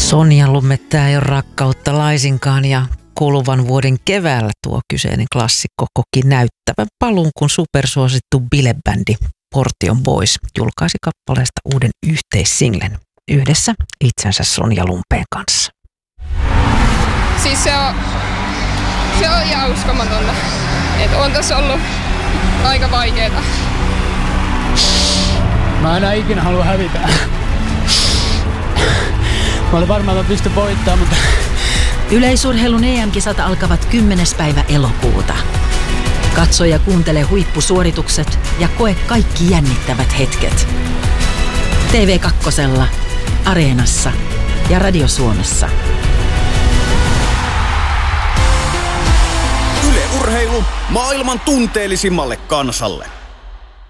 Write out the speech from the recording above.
Sonjanlumme, ei ole rakkautta laisinkaan, ja kuluvan vuoden keväällä tuo kyseinen klassikko koki näyttävän paluun, kun supersuosittu bilebändi Portion Boys julkaisi kappaleesta uuden yhteissinglen yhdessä itsensä Sonjalumpeen kanssa. Siis se on ihan uskomatonta. On tässä ollut aika vaikeeta. Mä enää ikinä halua hävitä. Mä olin varmaan, että mä pystyn voittamaan, mutta... Yleisurheilun EM-kisat alkavat 10. päivä elokuuta. Katso ja kuuntele huippusuoritukset ja koe kaikki jännittävät hetket. TV2, Areenassa ja Radio Suomessa. Yle Urheilu maailman tunteellisimmalle kansalle.